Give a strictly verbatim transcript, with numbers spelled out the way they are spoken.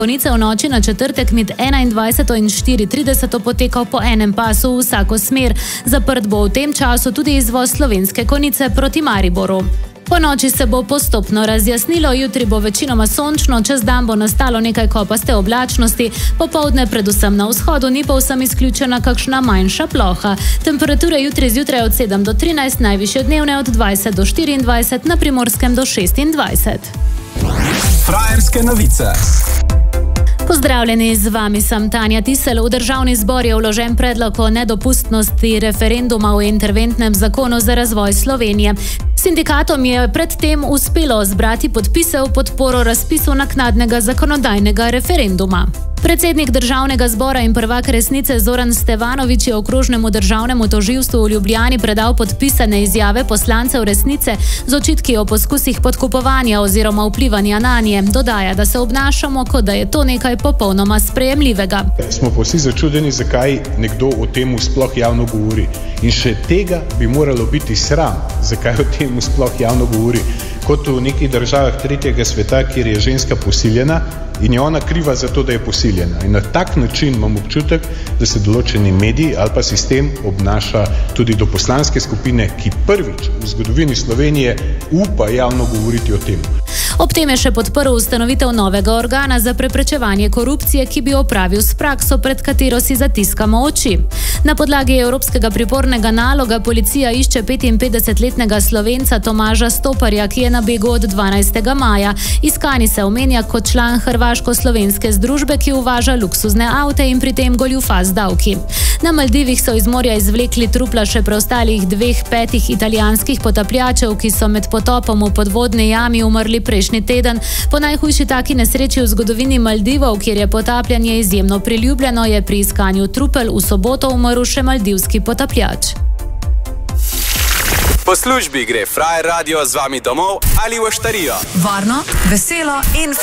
Konice v noči na četrtek med enaindvajseto in štiri trideseto potekal po enem pasu v vsako smer. Zaprt bo v tem času tudi izvoz Slovenske Konjice proti Mariboru. Po noči se bo postopno razjasnilo, jutri bo večinoma sončno, čez dan bo nastalo nekaj kopaste oblačnosti, popoldne predvsem na vzhodu ni povsem izključena kakšna manjša ploha. Temperature jutri zjutraj od sedem do trinajst, najvišje dnevne od dvajset do štiriindvajset, na Primorskem do šestindvajset. Frajerske novice. Pozdravljeni, z vami sem Tanja Tisel. V Državni zbor je vložen predlog o nedopustnosti referenduma o interventnem zakonu za razvoj Slovenije. Sindikatom je predtem uspelo zbrati podpise v podporo razpisu naknadnega zakonodajnega referenduma. Predsednik Državnega zbora in prvak resnice Zoran Stevanović je okrožnemu državnemu tožilstvu v Ljubljani predal podpisane izjave poslancev resnice z očitki o poskusih podkupovanja oziroma vplivanja nanje. Dodaja, da se obnašamo, kot da je to nekaj popolnoma sprejemljivega. Smo pa vsi začudeni, zakaj nekdo o tem sploh javno govori. In še tega bi moralo biti sram, zakaj o tem sploh javno govori. Kot v nekih državah tretjega sveta, kjer je ženska posiljena in je ona kriva za to, da je posiljena. In na tak način imam občutek, da se določeni mediji ali pa sistem obnaša tudi do poslanske skupine, ki prvič v zgodovini Slovenije upa javno govoriti o tem. Ob tem je še podprl ustanovitev novega organa za preprečevanje korupcije, ki bi opravil s prakso, pred katero si zatiskamo oči. Na podlagi evropskega pripornega naloga policija išče petinpetdesetletnega Slovenca Tomaža Stoparja, ki je na begu od dvanajstega maja. Iskani se omenja kot član hrvaško-slovenske združbe, ki uvaža luksuzne avte in pri tem goljufa z davki. Na Maldivih so iz morja izvlekli trupla še preostalih dveh petih italijanskih potapljačev, ki so med potopom v podvodni jami umrli prejšnji teden. Po najhujši taki nesreči v zgodovini Maldivov, kjer je potapljanje izjemno priljubljeno, je pri iskanju trupel v soboto umrl še maldivski potapljač. Po službi gre Frajer Radio z vami domov ali v oštarijo. Varno, veselo in